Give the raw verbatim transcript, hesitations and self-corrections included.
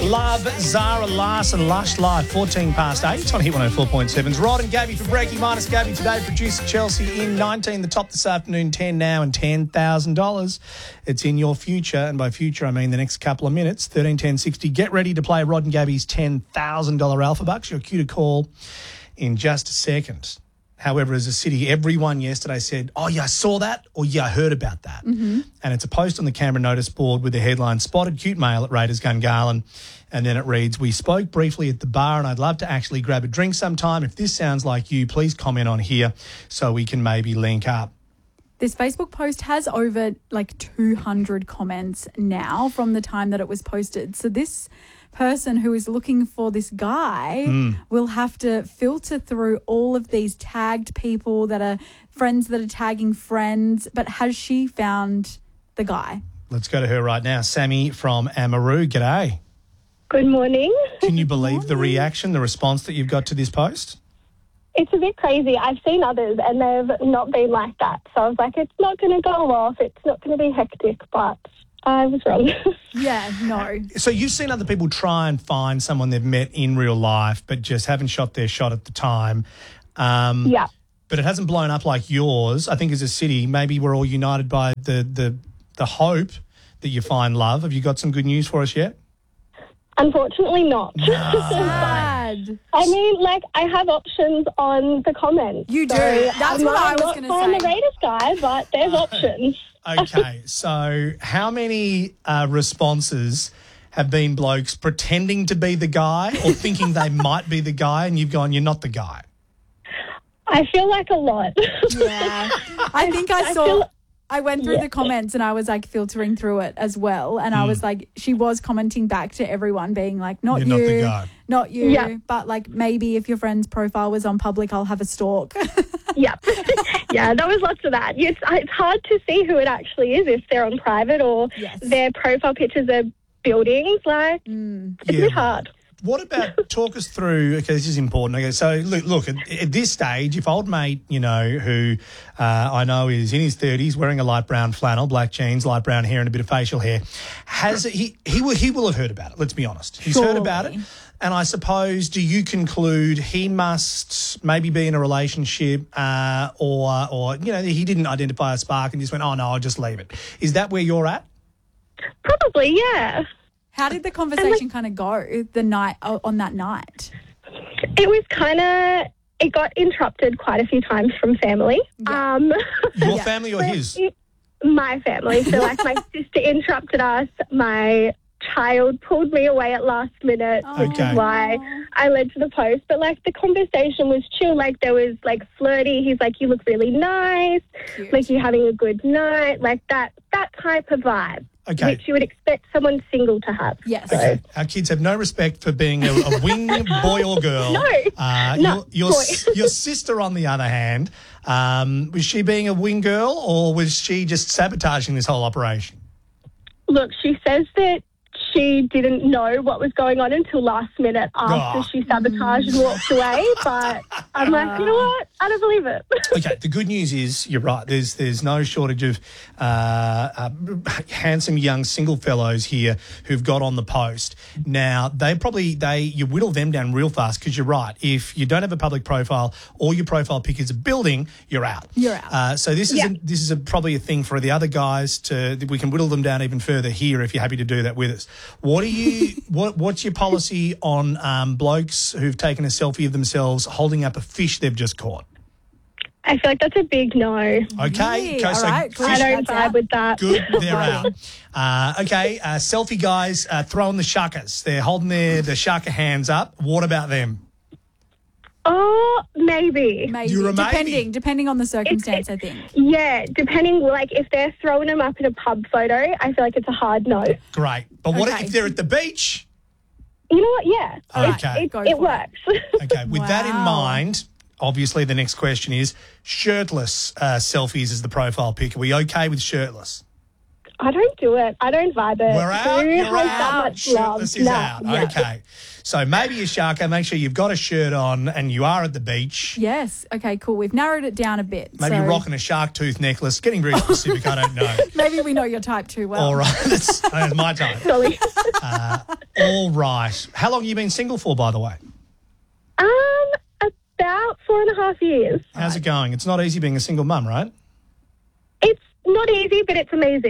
Love, Zara Larson, Lush Live, fourteen past eight. It's on Hit one oh four point seven's Rod and Gabby for Breaky Minus Gabby today. Producer Chelsea in nineteen, the top this afternoon, ten now and ten thousand dollars. It's in your future, and by future I mean the next couple of minutes. thirteen ten sixty. Get ready to play Rod and Gabby's ten thousand dollars Alpha Bucks. Your cue to call in just a second. However, as a city, everyone yesterday said, oh, yeah, I saw that, or yeah, I heard about that. Mm-hmm. And it's a post on the Canberra notice board with the headline, Spotted Cute Male at Raiders Gungahlin. And then it reads, we spoke briefly at the bar and I'd love to actually grab a drink sometime. If this sounds like you, please comment on here so we can maybe link up. This Facebook post has over like two hundred comments now from the time that it was posted. So this person who is looking for this guy mm. will have to filter through all of these tagged people that are friends that are tagging friends. But has she found the guy? Let's go to her right now. Sammy from Amaroo. G'day. Good morning. Can you believe the reaction, the response that you've got to this post? It's a bit crazy. I've seen others and they've not been like that. So I was like, it's not going to go off. It's not going to be hectic, but I was wrong. Yeah, no. So you've seen other people try and find someone they've met in real life but just haven't shot their shot at the time. Um, yeah. But it hasn't blown up like yours. I think as a city, maybe we're all united by the, the, the hope that you find love. Have you got some good news for us yet? Unfortunately not. No. Sad. I mean, like, I have options on the comments. You do. So That's I what I might was not going to find say. the Raiders guy, but there's options. Okay, so how many uh, responses have been blokes pretending to be the guy or thinking they might be the guy and you've gone, you're not the guy? I feel like a lot. Yeah. I think I I saw... feel- I went through Yeah. the comments and I was like filtering through it as well. And I was like, she was commenting back to everyone being like, not You're not you, the guy. not you. Yeah. But like maybe if your friend's profile was on public, I'll have a stalk. Yeah. Yeah, there was lots of that. It's, it's hard to see who it actually is if they're on private or Yes. their profile pictures are buildings. Like, Mm. it's Yeah. a bit hard. What about, talk us through, okay, this is important. Okay, so look, look at, at this stage, if old mate, you know, who uh, I know is in his thirties, wearing a light brown flannel, black jeans, light brown hair and a bit of facial hair, has he, he, will, he will have heard about it, let's be honest. He's heard about it. Surely. And I suppose, do you conclude he must maybe be in a relationship uh, or, or, you know, he didn't identify a spark and just went, oh, no, I'll just leave it. Is that where you're at? Probably, yeah. How did the conversation kind of go the night uh, on that night? It was kind of, it got interrupted quite a few times from family. Yeah. Um, Your Yeah. family or his? my family. So, like, my sister interrupted us. My child pulled me away at last minute, which Okay. is why I led to the post. But, like, the conversation was chill. Like, there was, like, flirty. He's like, you look really nice. Cute. Like, you're having a good night. Like, that, that type of vibe. Okay. Which you would expect someone single to have. Yes. Okay. Our kids have no respect for being a, a wing boy or girl. No. Uh, No, your, your, boy. s- your sister, on the other hand, um, was she being a wing girl or was she just sabotaging this whole operation? Look, she says that she didn't know what was going on until last minute after Oh. she sabotaged and walked away. But I'm like, you know what? I don't believe it. Okay, the good news is you're right. There's there's no shortage of uh, uh, handsome young single fellows here who've got on the post. Now they probably they you whittle them down real fast because you're right. If you don't have a public profile or your profile pic is a building, you're out. You're out. Uh, so this is Yeah. a, this is a, probably a thing for the other guys to we can whittle them down even further here if you're happy to do that with us. What do you what what's your policy on um, blokes who've taken a selfie of themselves holding up a fish they've just caught? I feel like that's a big no. Okay, Really? okay, All so right, cool. I don't That's out. vibe with that. good, they're out. Uh, okay, uh, selfie guys uh, throwing the shuckers. They're holding their the shucker hands up. What about them? Oh, maybe. Maybe. You're a maybe. Depending, depending on the circumstance, I think. Yeah, depending, like, if they're throwing them up in a pub photo, I feel like it's a hard no. Great, but what Okay. if they're at the beach? You know what? Yeah. Okay. It, Go it, it for it. works. Okay, with that in Wow. mind, obviously the next question is shirtless uh, selfies as the profile pic. Are we okay with shirtless? I don't do it. I don't vibe it. We're out. Who You're has out. that much love? Shirtless is No, out. yeah. Okay. So maybe a Sharko, make sure you've got a shirt on and you are at the beach. Yes. Okay, cool. We've narrowed it down a bit. Maybe so you're rocking a shark tooth necklace. Getting very specific, I don't know. maybe we know your type too well. All right. That's, that's my time. Sorry. All right. How long have you been single for, by the way? um, about four and a half years. How's it going? It's not easy being a single mum, right? It's not easy, but it's amazing.